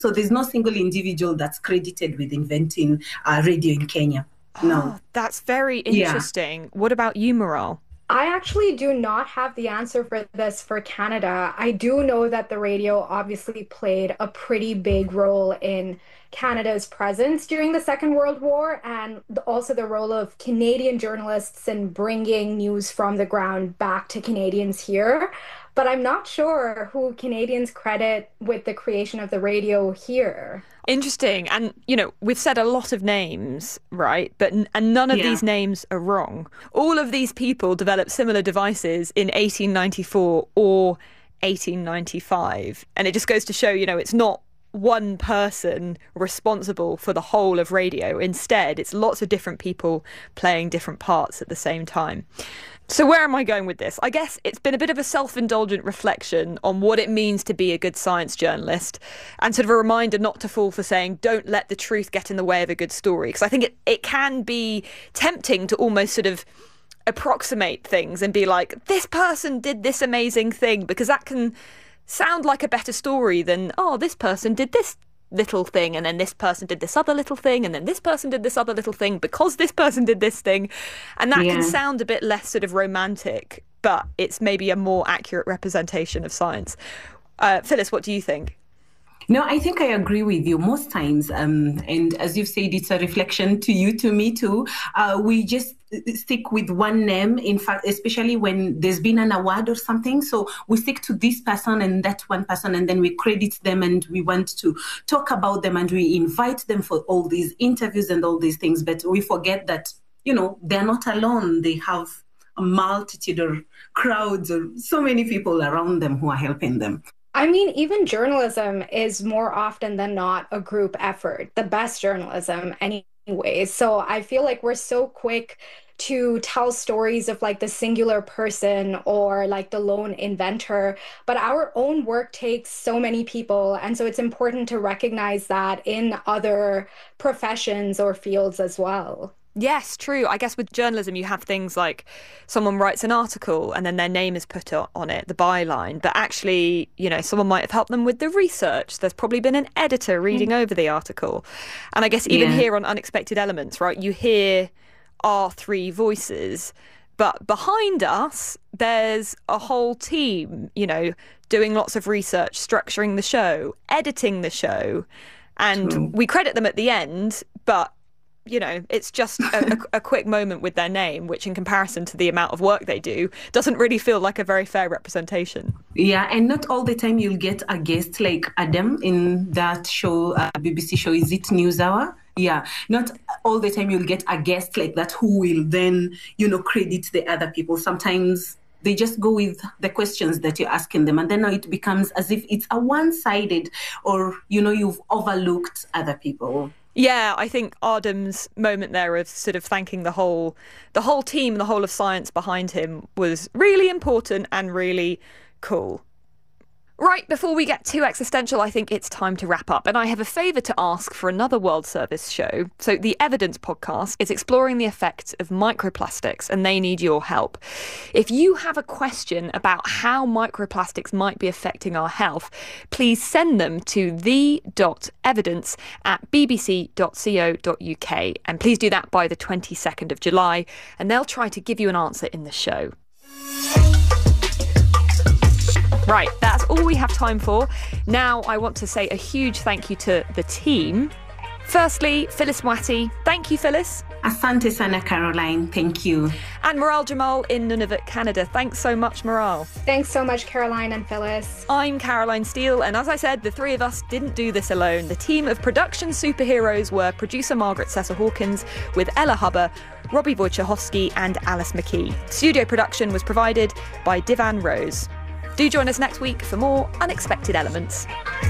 So there's no single individual that's credited with inventing radio in Kenya. No. Oh, that's very Yeah. interesting. What about you, Moral? I actually do not have the answer for this for Canada. I do know that the radio obviously played a pretty big role in Canada's presence during the Second World War, and also the role of Canadian journalists in bringing news from the ground back to Canadians here. But I'm not sure who Canadians credit with the creation of the radio here. Interesting. And, we've said a lot of names, right? And none of Yeah. these names are wrong. All of these people developed similar devices in 1894 or 1895. And it just goes to show, it's not one person responsible for the whole of radio. Instead, it's lots of different people playing different parts at the same time. So where am I going with this? I guess it's been a bit of a self-indulgent reflection on what it means to be a good science journalist, and sort of a reminder not to fall for saying, don't let the truth get in the way of a good story. Because I think it can be tempting to almost sort of approximate things and be like, this person did this amazing thing, because that can sound like a better story than, oh, this person did this little thing, and then this person did this other little thing, and then this person did this other little thing because this person did this thing. And that can sound a bit less sort of romantic, but it's maybe a more accurate representation of science. Phyllis, what do you think? No, I think I agree with you most times. And as you've said, it's a reflection to you, to me too. We just stick with one name, in fact, especially when there's been an award or something. So we stick to this person and that one person, and then we credit them and we want to talk about them and we invite them for all these interviews and all these things. But we forget that, they're not alone. They have a multitude or crowds or so many people around them who are helping them. I mean, even journalism is more often than not a group effort, the best journalism anyways. So I feel like we're so quick to tell stories of like the singular person or like the lone inventor, but our own work takes so many people. And so it's important to recognize that in other professions or fields as well. Yes, true. I guess with journalism, you have things like someone writes an article and then their name is put on it, the byline. But actually, someone might have helped them with the research. There's probably been an editor reading over the article. And I guess even here on Unexpected Elements, right, you hear our three voices. But behind us, there's a whole team, doing lots of research, structuring the show, editing the show. And we credit them at the end, but it's just a quick moment with their name, which in comparison to the amount of work they do, doesn't really feel like a very fair representation. Yeah, and not all the time you'll get a guest like Adam in that show, BBC show, is it NewsHour? Yeah, not all the time you'll get a guest like that who will then, credit the other people. Sometimes they just go with the questions that you're asking them, and then now it becomes as if it's a one-sided, or, you've overlooked other people. Yeah, I think Ardem's moment there of sort of thanking the whole team, the whole of science behind him was really important and really cool. Right, before we get too existential, I think it's time to wrap up. And I have a favour to ask for another World Service show. So the Evidence podcast is exploring the effects of microplastics, and they need your help. If you have a question about how microplastics might be affecting our health, please send them to the.evidence@bbc.co.uk. And please do that by the 22nd of July, and they'll try to give you an answer in the show. Right, that's all we have time for. Now I want to say a huge thank you to the team. Firstly, Phyllis Mwati. Thank you, Phyllis. Asante sana, Caroline. Thank you. And Moral Jamal in Nunavut, Canada. Thanks so much, Moral. Thanks so much, Caroline and Phyllis. I'm Caroline Steele, and as I said, the three of us didn't do this alone. The team of production superheroes were producer Margaret Cessa-Hawkins with Ella Hubber, Robbie Wojciechowski and Alice McKee. Studio production was provided by Divan Rose. Do join us next week for more Unexpected Elements.